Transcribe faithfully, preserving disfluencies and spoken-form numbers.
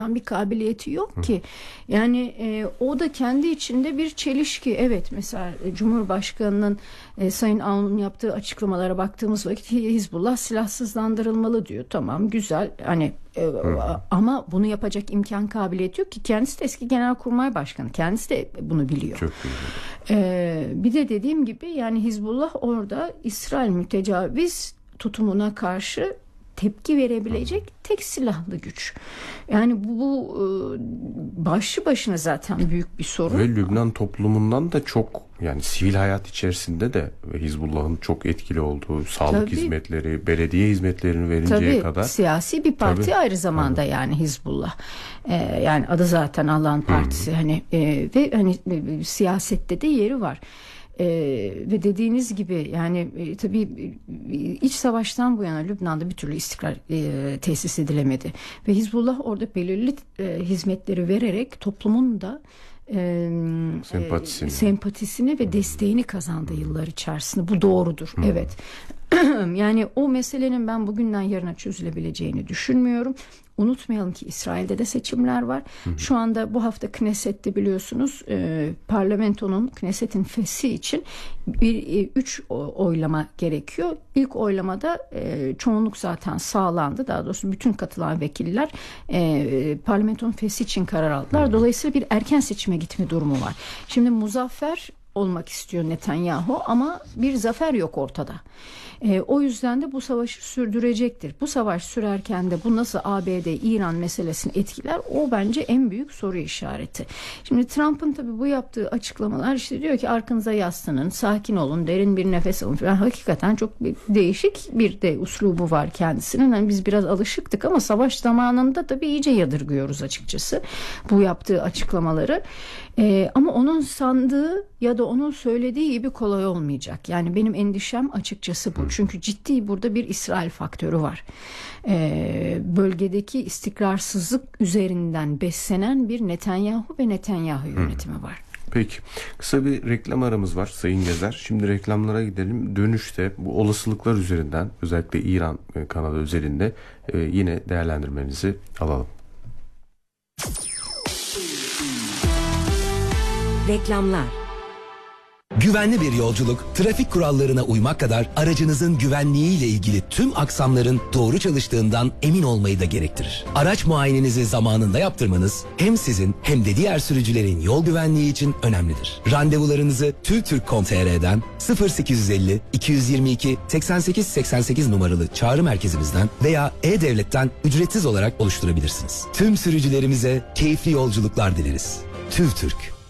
bir kabiliyeti yok ki. Yani e, o da kendi içinde bir çelişki. Evet, mesela e, Cumhurbaşkanı'nın e, Sayın Aoun'un yaptığı açıklamalara baktığımız vakit Hizbullah silahsızlandırılmalı diyor. Tamam, güzel. Hani e, ama bunu yapacak imkan kabiliyeti yok ki. Kendisi de eski Genelkurmay Başkanı. Kendisi de bunu biliyor. Çok e, bir de dediğim gibi yani Hizbullah orada İsrail mütecaviz tutumuna karşı tepki verebilecek tek silahlı güç. Yani bu, bu başlı başına zaten büyük bir sorun. Ve Lübnan toplumundan da çok, yani sivil hayat içerisinde de Hizbullah'ın çok etkili olduğu sağlık Tabii. hizmetleri, belediye hizmetlerini verinceye Tabii, kadar. Siyasi bir parti Tabii. aynı zamanda Tabii. yani Hizbullah. Ee, yani adı zaten Allah'ın partisi. Hmm. Hani e, ve hani e, siyasette de yeri var. Ee, ve dediğiniz gibi yani e, tabii e, iç savaştan bu yana Lübnan'da bir türlü istikrar e, tesis edilemedi ve Hizbullah orada belirli e, hizmetleri vererek toplumun da e, sempatisini, e, sempatisini ve desteğini kazandı yıllar içerisinde. Bu doğrudur. Hmm. Evet. Yani o meselenin ben bugünden yarına çözülebileceğini düşünmüyorum. Unutmayalım ki İsrail'de de seçimler var. Hı hı. Şu anda bu hafta Knesset'te biliyorsunuz e, parlamentonun, Knesset'in feshi için bir, e, üç oylama gerekiyor. İlk oylamada e, çoğunluk zaten sağlandı. Daha doğrusu bütün katılan vekiller e, parlamentonun feshi için karar aldılar. Hı hı. Dolayısıyla bir erken seçime gitme durumu var. Şimdi muzaffer olmak istiyor Netanyahu ama bir zafer yok ortada. E, o yüzden de bu savaşı sürdürecektir. Bu savaş sürerken de bu nasıl A B D İran meselesini etkiler, o bence en büyük soru işareti. Şimdi Trump'ın tabii bu yaptığı açıklamalar, işte diyor ki arkanıza yaslanın, sakin olun, derin bir nefes alın. Yani hakikaten çok bir değişik bir de uslubu var kendisinin. Yani biz biraz alışıktık ama savaş zamanında tabii iyice yadırgıyoruz açıkçası bu yaptığı açıklamaları. E, ama onun sandığı ya da onun söylediği gibi kolay olmayacak. Yani benim endişem açıkçası bu. Çünkü ciddi burada bir İsrail faktörü var. Ee, bölgedeki istikrarsızlık üzerinden beslenen bir Netanyahu ve Netanyahu yönetimi var. Peki. Kısa bir reklam aramız var Sayın Gezer. Şimdi reklamlara gidelim. Dönüşte bu olasılıklar üzerinden, özellikle İran kanalı üzerinde e, yine değerlendirmenizi alalım. Reklamlar. Güvenli bir yolculuk, trafik kurallarına uymak kadar aracınızın güvenliğiyle ilgili tüm aksamların doğru çalıştığından emin olmayı da gerektirir. Araç muayenenizi zamanında yaptırmanız hem sizin hem de diğer sürücülerin yol güvenliği için önemlidir. Randevularınızı tüvtürk nokta com nokta tr'den sıfır sekiz yüz elli iki yüz yirmi iki seksen sekiz seksen sekiz numaralı çağrı merkezimizden veya E-Devlet'ten ücretsiz olarak oluşturabilirsiniz. Tüm sürücülerimize keyifli yolculuklar dileriz. TÜVTÜRK.